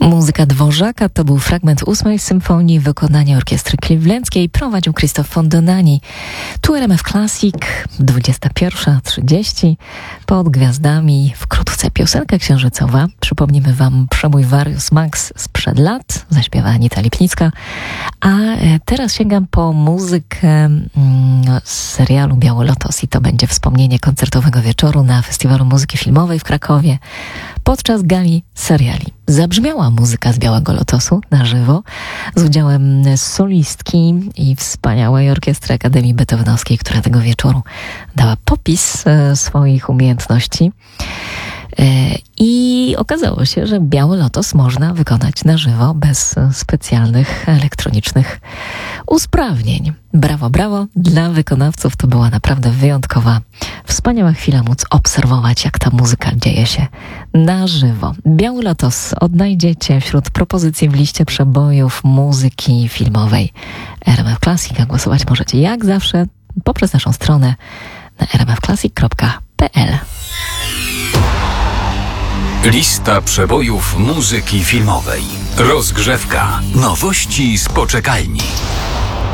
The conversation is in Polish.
Muzyka Dworzaka to był fragment 8. symfonii wykonania orkiestry clevelandzkiej. Prowadził Christophe Fondonani. Tu RMF Classic, 21:30. Pod gwiazdami wkrótce piosenka księżycowa. Przypomnimy wam przebój Various Max sprzed lat, zaśpiewa Anita Lipnicka. A teraz sięgam po muzykę z serialu Biały Lotos i to będzie wspomnienie koncertowego wieczoru na Festiwalu Muzyki Filmowej w Krakowie. Podczas gali seriali zabrzmiała muzyka z Białego Lotosu na żywo z udziałem solistki i wspaniałej orkiestry Akademii Beethovenowskiej, która tego wieczoru dała popis swoich umiejętności. I okazało się, że Biały Lotos można wykonać na żywo bez specjalnych elektronicznych usprawnień. Brawo, brawo dla wykonawców. To była naprawdę wyjątkowa, wspaniała chwila móc obserwować, jak ta muzyka dzieje się na żywo. Biały Lotos odnajdziecie wśród propozycji w liście przebojów muzyki filmowej RMF Classic. A głosować możecie jak zawsze poprzez naszą stronę na rmfclassic.pl. Lista przebojów muzyki filmowej. Rozgrzewka. Nowości z poczekalni.